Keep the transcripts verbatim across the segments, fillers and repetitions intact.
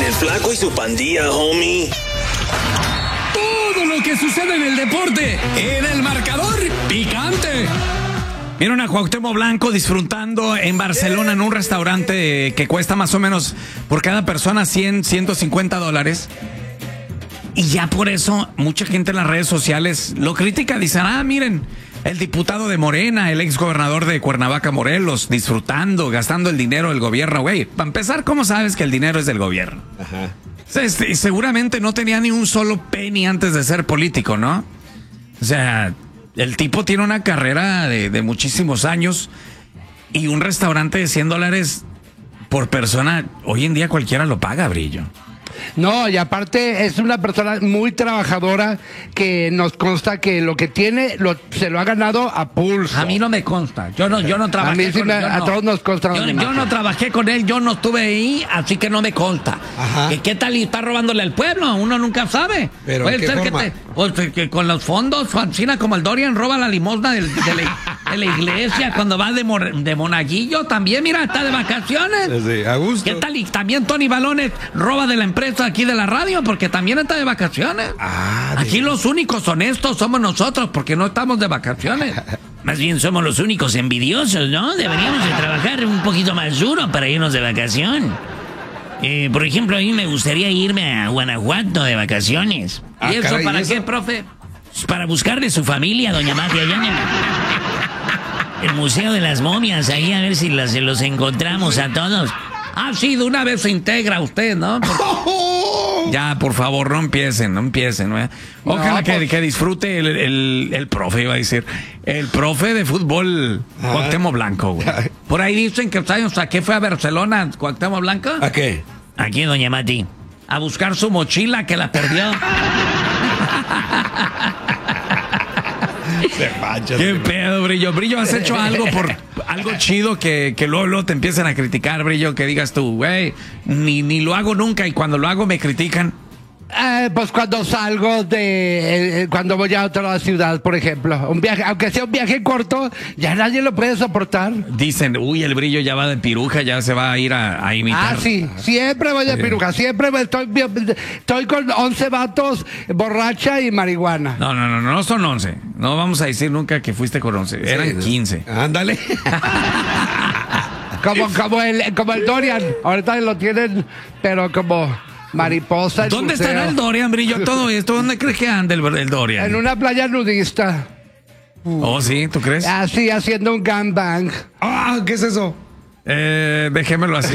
El Flaco y su pandilla, homie. Todo lo que sucede en el deporte, en el marcador picante. Vieron a Cuauhtémoc Blanco disfrutando en Barcelona en un restaurante que cuesta más o menos por cada persona cien, ciento cincuenta dólares. Y ya por eso mucha gente en las redes sociales lo critica. Dicen, ah, miren, el diputado de Morena, el ex gobernador de Cuernavaca, Morelos, disfrutando, gastando el dinero del gobierno. Güey, para empezar, ¿cómo sabes que el dinero es del gobierno? Ajá. Este, seguramente no tenía ni un solo penny antes de ser político, ¿no? O sea, el tipo tiene una carrera de, de muchísimos años y un restaurante de cien dólares por persona, hoy en día cualquiera lo paga, Brillo. No, y aparte es una persona muy trabajadora que nos consta que lo que tiene lo, se lo ha ganado a pulso. A mí no me consta. Yo no, yo no trabajé a mí sí con me, él. A no. todos nos consta. Yo, yo no trabajé con él, yo no estuve ahí, así que no me consta. ¿Qué, ¿Qué tal y está robándole al pueblo? Uno nunca sabe. Pero Puede ¿en qué ser forma? que, te, pues, que con los fondos, Francina, como el Dorian roba la limosna del, de, la, de la iglesia cuando va de, mor, de monaguillo también, mira, está de vacaciones. Sí, a gusto. ¿Qué tal? Y también Tony Balones roba de la empresa aquí de la radio porque también está de vacaciones. Ah, aquí de... los únicos honestos somos nosotros porque no estamos de vacaciones. Más bien somos los únicos envidiosos, ¿no? Deberíamos de trabajar un poquito más duro para irnos de vacación. Eh, por ejemplo, a mí me gustaría irme a Guanajuato de vacaciones. Ah, ¿Y eso caray, para ¿y eso? qué, profe? Pues para buscarle su familia, doña Matia, allá en el, el Museo de las Momias, ahí a ver si las, se los encontramos a todos. Ah, sí, de una vez se integra usted, ¿no? Porque... Ya, por favor, no empiecen, no empiecen. ¿no? Ojalá No, que, pues... que disfrute el, el, el profe, iba a decir. El profe de fútbol, ah. Cuauhtémoc Blanco, güey. Por ahí dicen que, ¿sabes a qué fue a Barcelona, Cuauhtémoc Blanco? ¿A qué? Aquí, doña Mati. A buscar su mochila que la perdió. Se mancha, ¿Qué pedo, Brillo? Brillo, ¿has hecho algo por algo chido que, que luego, luego te empiecen a criticar, Brillo? Que digas tú, güey, ni, ni lo hago nunca y cuando lo hago me critican. Eh, pues cuando salgo de... Eh, cuando voy a otra ciudad, por ejemplo. Un viaje, aunque sea un viaje corto, ya nadie lo puede soportar. Dicen, uy, el Brillo ya va de piruja, ya se va a ir a, a imitar. Ah, sí. Siempre voy de Sí. piruja. Siempre voy- estoy, estoy con once vatos, borracha y marihuana. No, no, no, no son once. No vamos a decir nunca que fuiste con once. Eran quince. Ándale. Como, como, el, como el Dorian. Ahorita lo tienen, pero como... mariposa. El ¿Dónde buceo. estará el Dorian, Brillo? Todo esto, ¿dónde crees que anda el, el Dorian? En una playa nudista. Oh, sí, ¿tú crees? Así, haciendo un gangbang. Ah, ¿qué es eso? Eh, déjemelo así.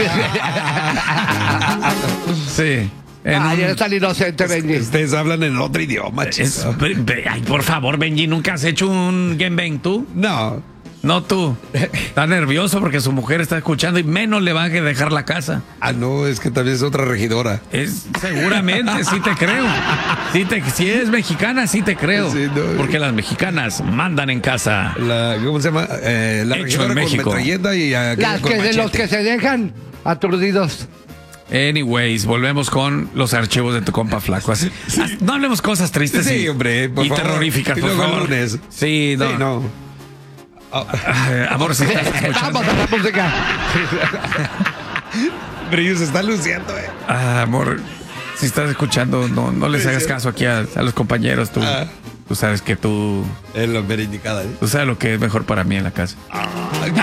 Sí. En Ay, un- eres tan inocente, Benji. Ustedes hablan en otro idioma, es- chico. be- be- ay, por favor, Benji, ¿nunca has hecho un gangbang tú? No. No tú. Está nervioso porque su mujer está escuchando y menos le va a dejar la casa. Ah, no, es que también es otra regidora. Es seguramente, sí te creo. Sí te, si eres mexicana, sí te creo. Sí, no. Porque las mexicanas mandan en casa. La, ¿Cómo se llama? Eh, la Hecho regidora en con México. metralleta y aquella Las con que, de los machete. que se dejan aturdidos. Anyways, volvemos con los archivos de tu compa Flaco. Así, no hablemos cosas tristes Sí, y, hombre, por y favor. terroríficas, Y por luego el favor. lunes. Sí, no. Sí, no. Ay, amor, si estás escuchando. Vamos a la música. Brillo se está luciendo, eh. Ah, amor, si estás escuchando, no, no les hagas caso aquí a, a los compañeros. Tú, Ah. tú sabes que tú, Es lo ver indicada, eh. tú sabes lo que es mejor para mí en la casa. Ah,